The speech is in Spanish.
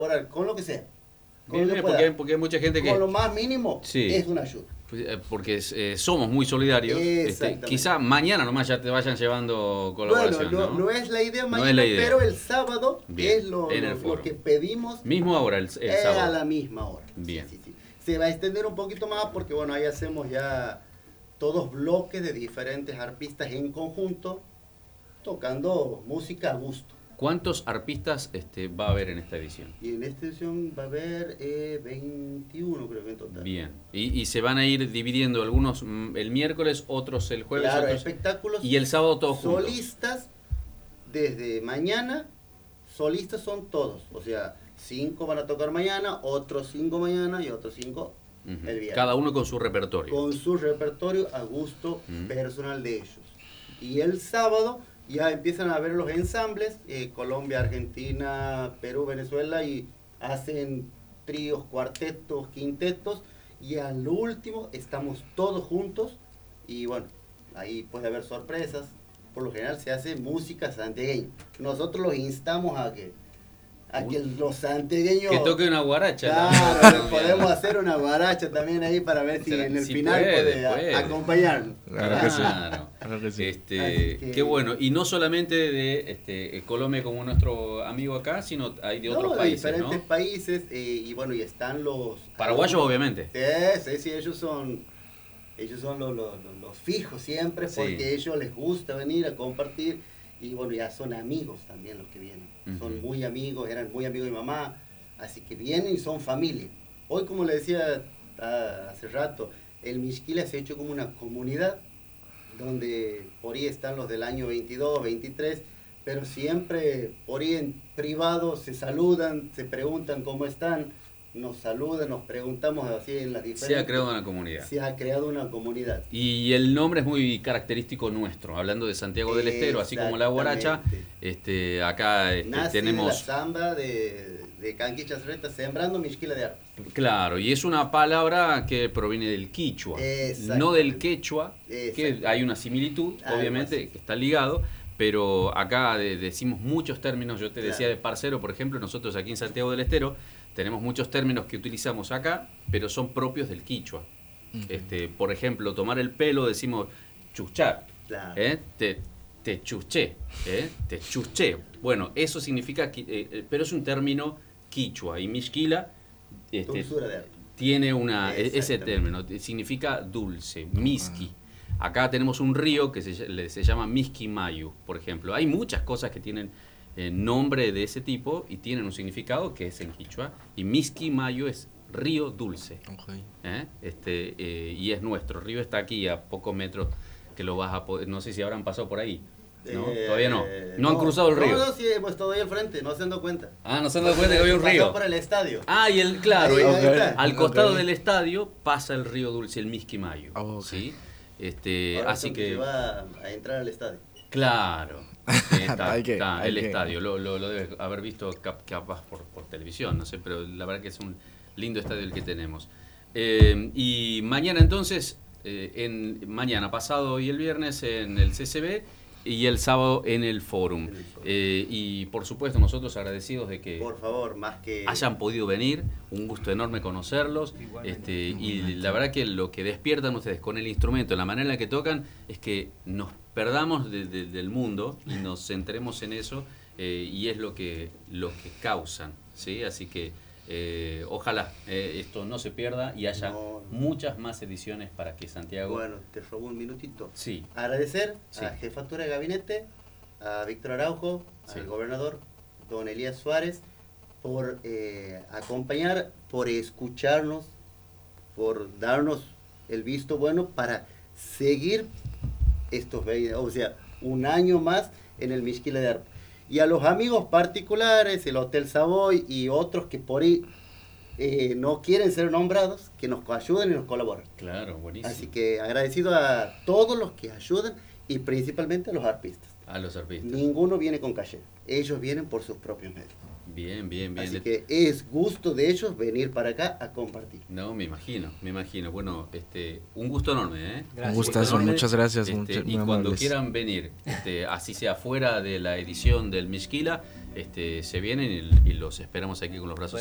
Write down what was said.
colaborar con lo que sea. Con Bien, lo que bien, pueda. porque hay mucha gente Con lo que... más mínimo Sí. es una ayuda. Porque somos muy solidarios. Exactamente. Quizá mañana nomás ya te vayan llevando Bueno, colaboración, no, ¿no? no es la idea No mañana, es la idea. pero el sábado Bien, es lo foro. que pedimos. Mismo ahora, el A sábado. la misma hora. Bien. Sí, sí, sí. Se va a extender un poquito más porque, bueno, ahí hacemos ya todos bloques de diferentes arpistas en conjunto, tocando música a gusto. ¿Cuántos arpistas va a haber en esta edición? Y en esta edición va a haber 21, creo que en total. Bien. Y se van a ir dividiendo algunos el miércoles, otros el jueves, Claro, otros... espectáculos. Y el sábado todos juntos. Solistas, desde mañana, solistas son todos. O sea, 5 van a tocar mañana, otros 5 mañana y otros 5 Ujú. el viernes. Cada uno con su repertorio. Con su repertorio a gusto personal de ellos. Y el sábado ya empiezan a ver los ensambles, Colombia, Argentina, Perú, Venezuela, y hacen tríos, cuartetos, quintetos, y al último estamos todos juntos, y bueno, ahí puede haber sorpresas. Por lo general se hace música santiagueña. Nosotros los instamos a que los santiagueños... Que toque una guaracha. Claro, podemos hacer una guaracha también ahí para ver si en el Si final puede puede. acompañarnos. Claro que sí. Claro que sí. Así que- Qué bueno. Y no solamente de Colombia como nuestro amigo acá, sino hay de otros de países, diferentes ¿no? países, y bueno, y están los... Paraguayos, obviamente. Sí, ellos son los fijos siempre, Sí. porque a ellos les gusta venir a compartir, y bueno, ya son amigos también los que vienen. Son Ujú. muy amigos, eran muy amigos de mi mamá, así que vienen y son familia. Hoy, como le decía hace rato, el Mixquila se ha hecho como una comunidad, donde por ahí están los del año 22, 23, pero siempre por ahí en privado se saludan, se preguntan cómo están, nos saludan, nos preguntamos así en las diferentes... Se ha creado una comunidad. Se ha creado una comunidad. Y el nombre es muy característico nuestro, hablando de Santiago del Estero, así como la guaracha. Acá Nace tenemos... la samba de Canquicha Serreta, sembrando Mixquila de arpas. Claro, y es una palabra que proviene del quichua, no del quechua, que hay una similitud, Algo obviamente, así. que está ligado, pero acá decimos muchos términos. Yo te decía Claro. de parcero, por ejemplo, nosotros aquí en Santiago del Estero tenemos muchos términos que utilizamos acá, pero son propios del quichua. Por ejemplo, tomar el pelo, decimos chuchar, Claro. te chuché, te chuché. Bueno, eso significa, pero es un término quichua, y mixquila Dulzura de arpas. tiene ese Exactamente. término, significa dulce, miski. Acá tenemos un río que se llama Miski-Mayu, por ejemplo. Hay muchas cosas que tienen nombre de ese tipo y tienen un significado que es en quichua. Y Miski-Mayu es río dulce. Okay. Y es nuestro. El río está aquí a pocos metros que lo vas a poder. No sé si habrán pasado por ahí. ¿No? Todavía no. No han cruzado el río. No, sí, hemos estado ahí al frente, no se han dado cuenta. Ah, no se han dado cuenta que había un Pasó río. por el estadio. Ah, y claro, Ahí está. al costado Ok. del estadio pasa el río Dulce, el Miski-Mayu. Oh, ok. ¿Sí? Ahora Así son que, se va a entrar al estadio. claro, está Hay que- el hay que- estadio. Lo debes haber visto capaz por televisión, no sé, pero la verdad que es un lindo estadio el que tenemos. Y mañana entonces, mañana, pasado y el viernes en el CCB y el sábado en el Forum. En el Forum. Y por supuesto nosotros agradecidos de que Por favor, más que... hayan podido venir, un gusto enorme conocerlos, y la verdad que lo que despiertan ustedes con el instrumento, la manera en la que tocan, es que nos perdamos del mundo y nos centremos en eso, y es lo que causan, ¿sí? Así que ojalá esto no se pierda y haya No. muchas más ediciones para que Santiago... Bueno, te robo un minutito. Sí, Agradecer Sí. a Jefatura de Gabinete, a Víctor Araujo, Sí. al gobernador, don Elías Suárez, por acompañar, por escucharnos, por darnos el visto bueno para seguir estos 20, o sea, un año más en el Mixquila de Arpa. Y a los amigos particulares, el Hotel Savoy y otros que por ahí no quieren ser nombrados, que nos ayuden y nos colaboren. claro, buenísimo. Así que agradecido a todos los que ayudan y principalmente a los arpistas. A los arpistas. Ninguno viene con calle, ellos vienen por sus propios medios. Bien, bien, bien. Así que es gusto de ellos venir para acá a compartir. No, me imagino. Bueno, un gusto enorme, ¿eh? Un gustazo, muchas gracias. Y muy cuando amables. quieran venir, así sea fuera de la edición del Mishkila, se vienen y los esperamos aquí con los brazos